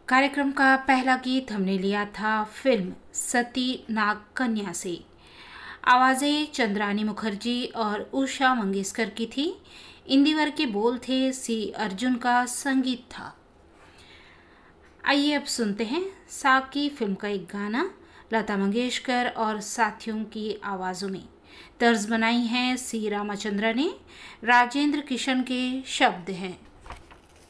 कार्यक्रम का पहला गीत हमने लिया था फिल्म सती नाग कन्या से। आवाजें चंद्रानी मुखर्जी और उषा मंगेशकर की थी। इंदिवर के बोल थे सी अर्जुन का संगीत था। आइए अब सुनते हैं साकी फिल्म का एक गाना लता मंगेशकर और साथियों की आवाजों में। तर्ज बनाई है सी रामचंद्र ने, राजेंद्र किशन के शब्द हैं।